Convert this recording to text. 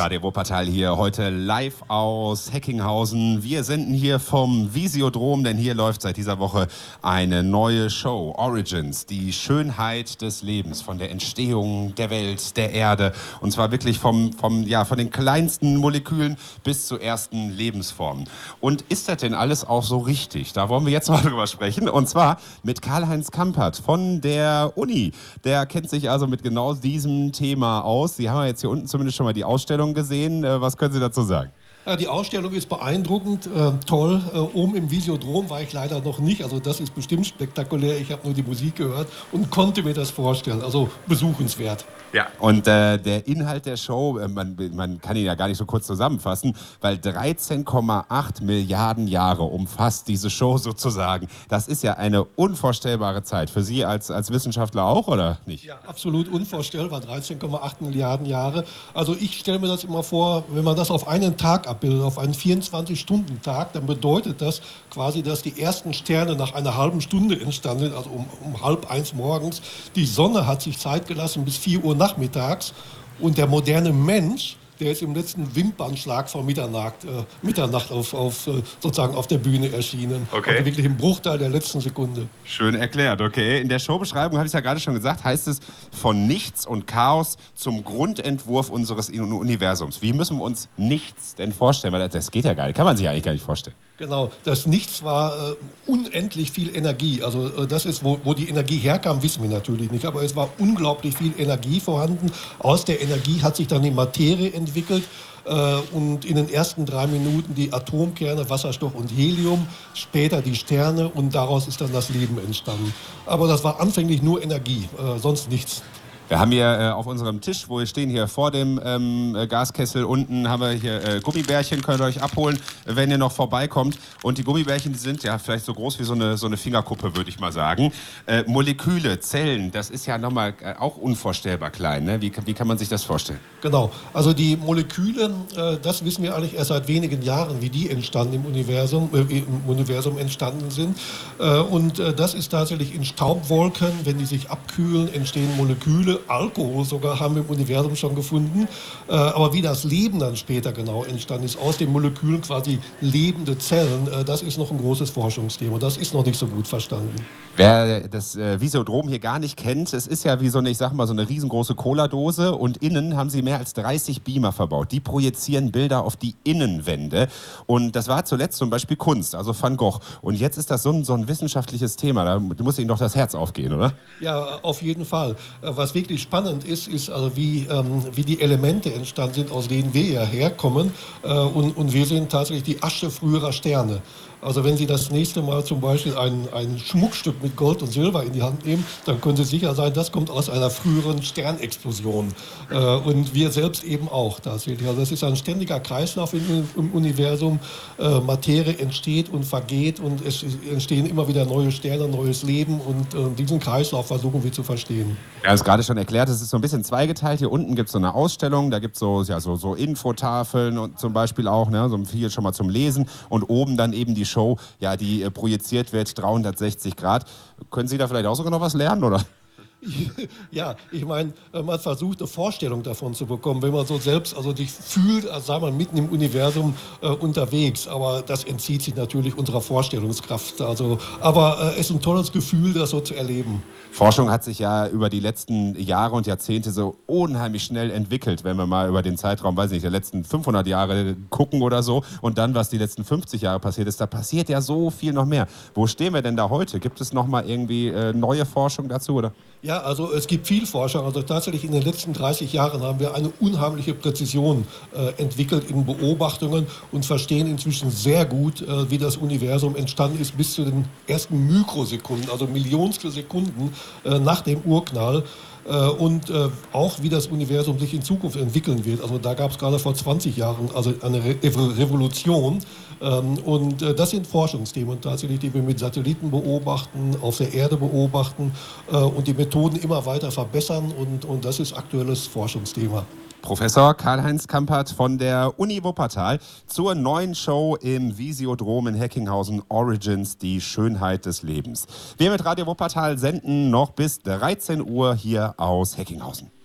Radio Wuppertal hier heute live aus Heckinghausen. Wir senden hier vom Visiodrom, denn hier läuft seit dieser Woche eine neue Show, Origins, die Schönheit des Lebens, von der Entstehung der Welt, der Erde, und zwar wirklich von den kleinsten Molekülen bis zu ersten Lebensformen. Und ist das denn alles auch so richtig? Da wollen wir jetzt mal drüber sprechen, und zwar mit Karl-Heinz Kampert von der Uni. Der kennt sich also mit genau diesem Thema aus. Sie haben ja jetzt hier unten zumindest schon mal die Ausstellung gesehen. Was können Sie dazu sagen? Ja, die Ausstellung ist beeindruckend, toll. Oben im Visiodrom war ich leider noch nicht. Also das ist bestimmt spektakulär. Ich habe nur die Musik gehört und konnte mir das vorstellen. Also besuchenswert. Ja, und der Inhalt der Show, man kann ihn ja gar nicht so kurz zusammenfassen, weil 13,8 Milliarden Jahre umfasst diese Show sozusagen. Das ist ja eine unvorstellbare Zeit. Für Sie als Wissenschaftler auch, oder nicht? Ja, absolut unvorstellbar, 13,8 Milliarden Jahre. Also ich stelle mir das immer vor, wenn man das auf einen Tag abbildet, auf einen 24-Stunden-Tag, dann bedeutet das quasi, dass die ersten Sterne nach einer halben Stunde entstanden sind, also um 12:30 morgens. Die Sonne hat sich Zeit gelassen bis 4 Uhr nachmittags, und der moderne Mensch, der ist im letzten Wimpernschlag vor Mitternacht sozusagen auf der Bühne erschienen. Okay. Also wirklich im Bruchteil der letzten Sekunde. Schön erklärt, okay. In der Showbeschreibung, habe ich es ja gerade schon gesagt, heißt es von Nichts und Chaos zum Grundentwurf unseres Universums. Wie müssen wir uns Nichts denn vorstellen? Weil das geht ja gar nicht, kann man sich eigentlich gar nicht vorstellen. Genau, das Nichts war unendlich viel Energie. Also das ist, wo die Energie herkam, wissen wir natürlich nicht. Aber es war unglaublich viel Energie vorhanden. Aus der Energie hat sich dann die Materie entwickelt. Und in den ersten 3 Minuten die Atomkerne, Wasserstoff und Helium, später die Sterne, und daraus ist dann das Leben entstanden. Aber das war anfänglich nur Energie, sonst nichts. Wir haben hier auf unserem Tisch, wo wir stehen, hier vor dem Gaskessel unten, haben wir hier Gummibärchen, könnt ihr euch abholen, wenn ihr noch vorbeikommt. Und die Gummibärchen, die sind ja vielleicht so groß wie so eine Fingerkuppe, würde ich mal sagen. Moleküle, Zellen, das ist ja nochmal auch unvorstellbar klein. Ne? Wie kann man sich das vorstellen? Genau, also die Moleküle, das wissen wir eigentlich erst seit wenigen Jahren, wie die entstanden im Universum entstanden sind. Und das ist tatsächlich in Staubwolken, wenn die sich abkühlen, entstehen Moleküle. Alkohol sogar haben wir im Universum schon gefunden. Aber wie das Leben dann später genau entstanden ist, aus den Molekülen quasi lebende Zellen, das ist noch ein großes Forschungsthema. Das ist noch nicht so gut verstanden. Wer das Visiodrom hier gar nicht kennt, es ist ja wie so eine, ich sag mal, so eine riesengroße Cola-Dose, und innen haben sie mehr als 30 Beamer verbaut. Die projizieren Bilder auf die Innenwände, und das war zuletzt zum Beispiel Kunst, also Van Gogh. Und jetzt ist das so ein wissenschaftliches Thema, da muss Ihnen doch das Herz aufgehen, oder? Ja, auf jeden Fall. Was wirklich spannend ist also wie die Elemente entstanden sind, aus denen wir ja herkommen, und wir sind tatsächlich die Asche früherer Sterne. Also wenn Sie das nächste Mal zum Beispiel ein Schmuckstück mit Gold und Silber in die Hand nehmen, dann können Sie sicher sein, das kommt aus einer früheren Sternexplosion. Und wir selbst eben auch tatsächlich. Also das ist ein ständiger Kreislauf im Universum. Materie entsteht und vergeht, und es entstehen immer wieder neue Sterne, neues Leben, und diesen Kreislauf versuchen wir zu verstehen. Er hat es gerade schon erklärt, es ist so ein bisschen zweigeteilt. Hier unten gibt es so eine Ausstellung, da gibt es so Infotafeln und zum Beispiel auch, ne, so viel schon mal zum Lesen, und oben dann eben die Show, ja, die projiziert wird, 360 Grad. Können Sie da vielleicht auch sogar noch was lernen, oder? Ja, ich meine, man versucht eine Vorstellung davon zu bekommen, wenn man so selbst sich fühlt, als sei man mitten im Universum unterwegs. Aber das entzieht sich natürlich unserer Vorstellungskraft. Aber es ist ein tolles Gefühl, das so zu erleben. Forschung hat sich ja über die letzten Jahre und Jahrzehnte so unheimlich schnell entwickelt, wenn wir mal über den Zeitraum, weiß nicht, der letzten 500 Jahre gucken oder so, und dann, was die letzten 50 Jahre passiert ist, da passiert ja so viel noch mehr. Wo stehen wir denn da heute? Gibt es noch mal irgendwie neue Forschung dazu, oder? Ja, also es gibt viel Forschung. Also tatsächlich in den letzten 30 Jahren haben wir eine unheimliche Präzision entwickelt in Beobachtungen und verstehen inzwischen sehr gut, wie das Universum entstanden ist, bis zu den ersten Mikrosekunden, also Millionstel Sekunden nach dem Urknall. Und auch wie das Universum sich in Zukunft entwickeln wird. Also da gab es gerade vor 20 Jahren also eine Revolution. Und das sind Forschungsthemen tatsächlich, die wir mit Satelliten beobachten, auf der Erde beobachten und die Methoden immer weiter verbessern. Und das ist aktuelles Forschungsthema. Professor Karl-Heinz Kampert von der Uni Wuppertal zur neuen Show im Visiodrom in Heckinghausen, Origins, die Schönheit des Lebens. Wir mit Radio Wuppertal senden noch bis 13 Uhr hier aus Heckinghausen.